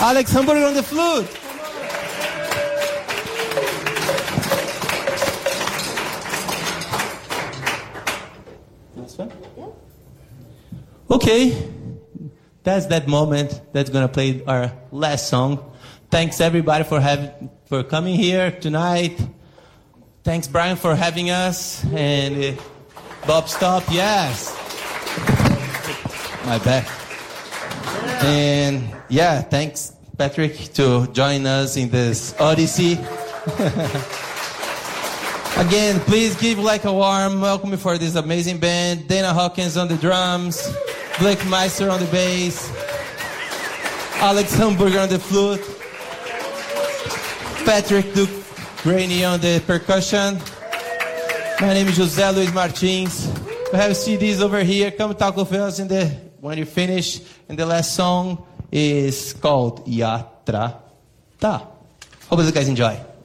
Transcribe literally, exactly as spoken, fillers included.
Alex Hamburger on the flute. This one? Yeah. Okay. That's that moment that's gonna play our last song. Thanks everybody for having for coming here tonight. Thanks Brian for having us, and uh, Bob Stop, yes. My bad. And yeah, thanks Patrick to join us in this odyssey. Again, please give like a warm welcome for this amazing band. Dana Hawkins on the drums, Blake Meister on the bass, Alex Hamburger on the flute, Patrick Duke Rainey on the percussion. My name is José Luis Martins. We have C Ds over here. Come talk with us in the, when you finish. And the last song is called Yatra Ta. Hope you guys enjoy.